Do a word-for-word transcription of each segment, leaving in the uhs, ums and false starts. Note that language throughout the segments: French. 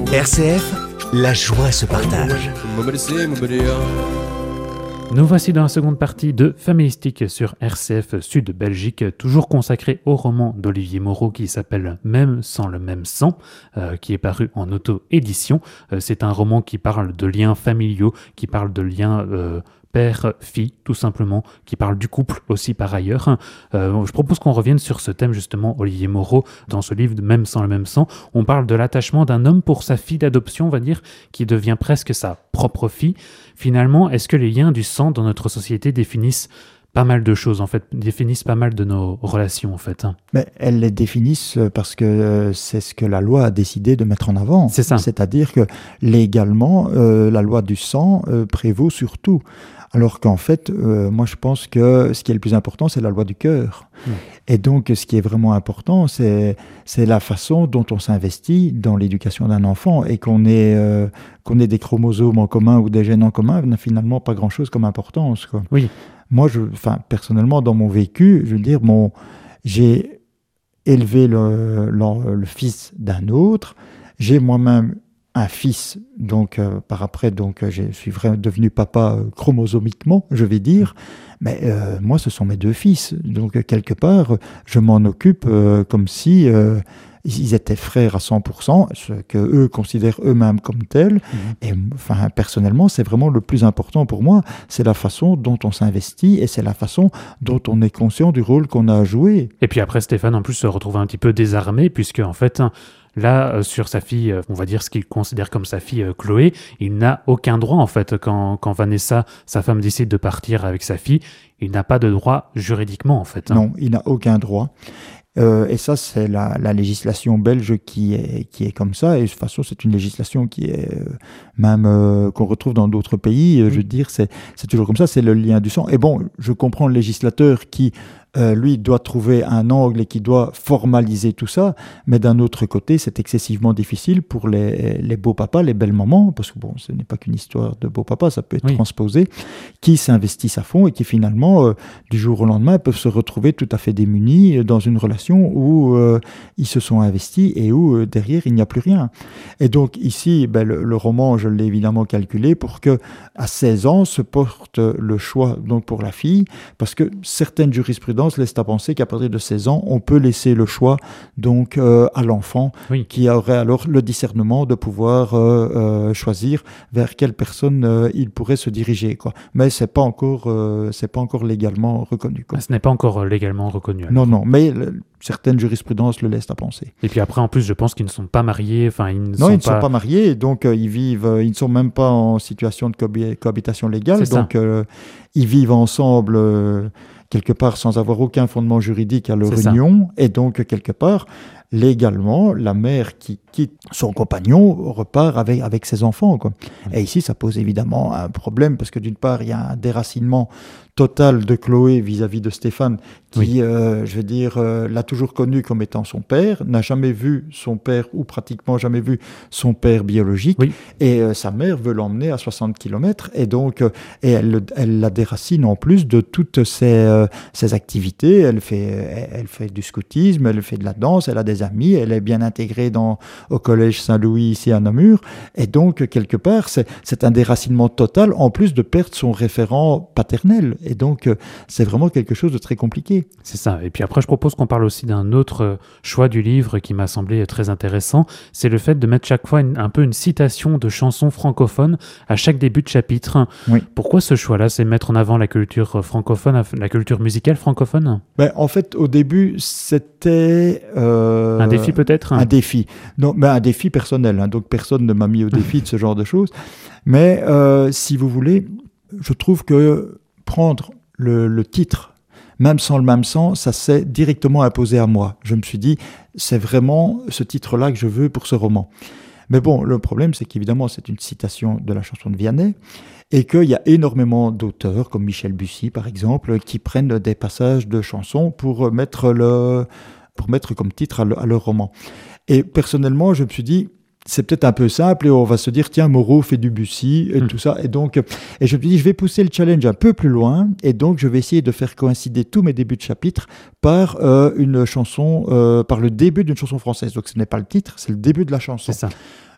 R C F, la joie se partage. Nous voici dans la seconde partie de Familistique sur R C F Sud Belgique, toujours consacré au roman d'Olivier Moreau qui s'appelle Même sans le même sang, euh, qui est paru en auto-édition. Euh, c'est un roman qui parle de liens familiaux, qui parle de liens euh, père-fille, tout simplement, qui parle du couple aussi par ailleurs. Euh, je propose qu'on revienne sur ce thème justement, Olivier Moreau, dans ce livre Même sans le même sang. On parle de l'attachement d'un homme pour sa fille d'adoption, on va dire, qui devient presque sa propre fille. Finalement, est-ce que les liens du sang dans notre société définissent pas mal de choses, en fait, définissent pas mal de nos relations, en fait. Mais elles les définissent parce que c'est ce que la loi a décidé de mettre en avant. C'est ça. C'est-à-dire que légalement, euh, la loi du sang euh, prévaut sur tout. Alors qu'en fait, euh, moi je pense que ce qui est le plus important, c'est la loi du cœur. Mmh. Et donc, ce qui est vraiment important, c'est, c'est la façon dont on s'investit dans l'éducation d'un enfant et qu'on ait, euh, qu'on ait des chromosomes en commun ou des gènes en commun n'a finalement pas grand-chose comme importance, quoi. Oui. Moi, je, enfin, personnellement, dans mon vécu, je veux dire, mon, j'ai élevé le, le, le fils d'un autre, j'ai moi-même un fils, donc euh, par après, donc euh, je suis vraiment devenu papa euh, chromosomiquement, je vais dire, mais euh, moi, ce sont mes deux fils, donc euh, quelque part, je m'en occupe euh, comme si euh, ils étaient frères à cent pour cent, ce qu'eux considèrent eux-mêmes comme tels. Mmh. Et enfin, personnellement, c'est vraiment le plus important pour moi. C'est la façon dont on s'investit et c'est la façon dont on est conscient du rôle qu'on a à jouer. Et puis après, Stéphane, en plus, se retrouve un petit peu désarmé, puisque en fait, là, euh, sur sa fille, euh, on va dire ce qu'il considère comme sa fille euh, Chloé, il n'a aucun droit, en fait, quand, quand Vanessa, sa femme, décide de partir avec sa fille, il n'a pas de droit juridiquement, en fait. Hein. Non, il n'a aucun droit. Euh, et ça, c'est la, la législation belge qui est, qui est comme ça. Et de toute façon, c'est une législation qui est euh, même euh, qu'on retrouve dans d'autres pays. Euh, je veux dire, c'est, c'est toujours comme ça, c'est le lien du sang. Et bon, je comprends le législateur qui, euh, lui, doit trouver un angle et qui doit formaliser tout ça. Mais d'un autre côté, c'est excessivement difficile pour les, les beaux-papas, les belles-mamans, parce que bon, ce n'est pas qu'une histoire de beaux-papas, ça peut être oui. transposé, qui s'investissent à fond et qui finalement, euh, du jour au lendemain, peuvent se retrouver tout à fait démunis dans une relation où euh, ils se sont investis et où euh, derrière il n'y a plus rien. Et donc ici, ben, le, le roman, je l'ai évidemment calculé pour que à seize ans se porte le choix donc pour la fille, parce que certaines jurisprudences laissent à penser qu'à partir de seize ans, on peut laisser le choix donc euh, à l'enfant oui. qui aurait alors le discernement de pouvoir euh, euh, choisir vers quelle personne euh, il pourrait se diriger, quoi. Mais c'est pas encore, euh, c'est pas encore légalement reconnu, quoi. Ah, ce n'est pas encore légalement reconnu. Alors. Non, non, mais le, certaines jurisprudences le laissent à penser. Et puis après, en plus, je pense qu'ils ne sont pas mariés. Enfin, ils ne non, sont ils ne pas... sont pas mariés, donc euh, ils vivent, euh, ils ne sont même pas en situation de cohabi- cohabitation légale, C'est donc euh, ils vivent ensemble euh, quelque part sans avoir aucun fondement juridique à leur C'est union, ça. Et donc quelque part, légalement, la mère qui quitte son compagnon repart avec, avec ses enfants, quoi. Et ici, ça pose évidemment un problème, parce que d'une part, il y a un déracinement total de Chloé vis-à-vis de Stéphane, qui, oui. euh, je veux dire, euh, l'a toujours connu comme étant son père, n'a jamais vu son père, ou pratiquement jamais vu son père biologique, oui. et euh, sa mère veut l'emmener à soixante kilomètres, et donc, euh, et elle, elle la déracine en plus de toutes ses, euh, ses activités. Elle fait, elle, elle fait du scoutisme, elle fait de la danse, elle a des amis, elle est bien intégrée dans, au collège Saint-Louis ici à Namur, et donc, quelque part, c'est, c'est un déracinement total, en plus de perdre son référent paternel. Et donc, c'est vraiment quelque chose de très compliqué. C'est ça. Et puis après, je propose qu'on parle aussi d'un autre choix du livre qui m'a semblé très intéressant. C'est le fait de mettre chaque fois une, un peu une citation de chansons francophones à chaque début de chapitre. Oui. Pourquoi ce choix-là? C'est mettre en avant la culture francophone, la culture musicale francophone? Ben, en fait, au début, c'était... Euh, un défi peut-être? Un défi. Non, ben, un défi personnel. Hein, donc, personne ne m'a mis au défi de ce genre de choses. Mais, euh, si vous voulez, je trouve que prendre le, le titre, même sans le même sang, ça s'est directement imposé à moi. Je me suis dit, c'est vraiment ce titre-là que je veux pour ce roman. Mais bon, le problème, c'est qu'évidemment, c'est une citation de la chanson de Vianney, et qu'il y a énormément d'auteurs, comme Michel Bussy, par exemple, qui prennent des passages de chansons pour mettre, le, pour mettre comme titre à, le, à leur roman. Et personnellement, je me suis dit, c'est peut-être un peu simple et on va se dire tiens, Moreau fait du Bussy et mmh. tout ça, et donc et je me dis je vais pousser le challenge un peu plus loin, et donc je vais essayer de faire coïncider tous mes débuts de chapitre par euh, une chanson euh, par le début d'une chanson française. Donc ce n'est pas le titre, c'est le début de la chanson. C'est ça.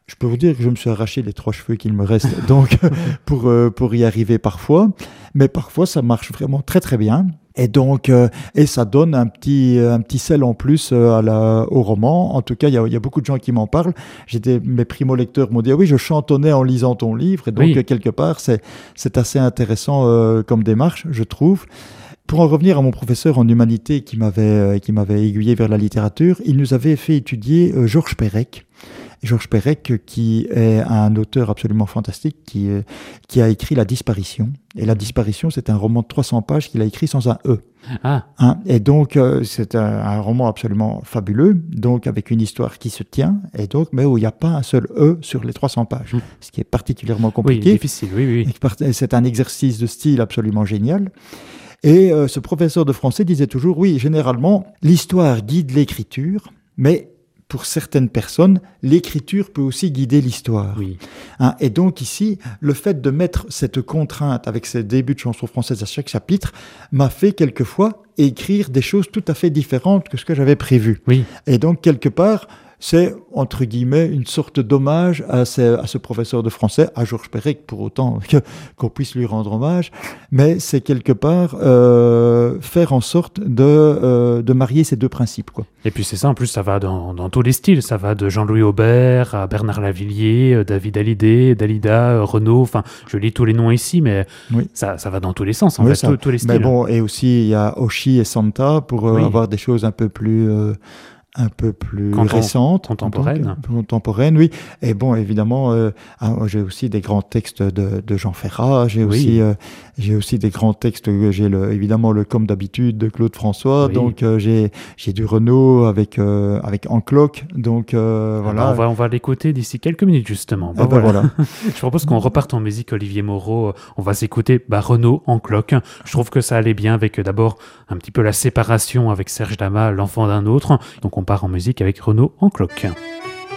je peux vous dire que je me suis arraché les trois cheveux qu'il me reste donc pour, euh, pour y arriver parfois. Mais parfois, ça marche vraiment très très bien. Et donc, euh, et ça donne un petit, un petit sel en plus euh, à la, au roman. En tout cas, il y a, y a beaucoup de gens qui m'en parlent. J'étais, mes primo-lecteurs m'ont dit, ah oui, je chantonnais en lisant ton livre. Et donc, oui. quelque part, c'est, c'est assez intéressant euh, comme démarche, je trouve. Pour en revenir à mon professeur en humanité qui m'avait, euh, qui m'avait aiguillé vers la littérature, il nous avait fait étudier euh, Georges Perec. Georges Perec, qui est un auteur absolument fantastique, qui, euh, qui a écrit La Disparition. Et La Disparition, c'est un roman de trois cents pages qu'il a écrit sans un E. Ah. Hein, et donc, euh, c'est un, un roman absolument fabuleux, donc avec une histoire qui se tient, et donc, mais où il n'y a pas un seul E sur les trois cents pages, mmh. ce qui est particulièrement compliqué. Oui, difficile, oui, oui. C'est un exercice de style absolument génial. Et euh, ce professeur de français disait toujours, oui, généralement, l'histoire guide l'écriture, mais pour certaines personnes, l'écriture peut aussi guider l'histoire. Oui. Hein, et donc ici, le fait de mettre cette contrainte avec ces débuts de chansons françaises à chaque chapitre m'a fait quelquefois écrire des choses tout à fait différentes que ce que j'avais prévu. Oui. Et donc, quelque part, c'est, entre guillemets, une sorte d'hommage à, ces, à ce professeur de français, à Georges Perec, pour autant que, qu'on puisse lui rendre hommage, mais c'est quelque part euh, faire en sorte de, euh, de marier ces deux principes, quoi. Et puis c'est ça, en plus, ça va dans, dans tous les styles. Ça va de Jean-Louis Aubert à Bernard Lavillier, David Hallyday, Dalida, Renaud, enfin, je lis tous les noms ici, mais oui. ça, ça va dans tous les sens, en oui, fait, ça, tous, tous les styles. Mais bon, et aussi, il y a Oshii et Santa pour euh, oui. avoir des choses un peu plus... Euh, un peu plus Content, récente, contemporaine. Contemporaine, oui. Et bon, évidemment, euh, j'ai aussi des grands textes de, de Jean Ferrat, j'ai, oui. aussi, euh, j'ai aussi des grands textes, j'ai le, évidemment le Comme d'habitude de Claude François, oui. donc euh, j'ai, j'ai du Renaud avec, euh, avec Encloque, donc euh, voilà. Ben on, va, on va l'écouter d'ici quelques minutes, justement. Ben ah ben voilà. voilà. Je propose qu'on reparte en musique, Olivier Moreau. On va s'écouter bah, Renaud, Encloque. Je trouve que ça allait bien avec d'abord un petit peu la séparation avec Serge Lama, L'enfant d'un autre. Donc on part en musique avec Renaud, Encloque.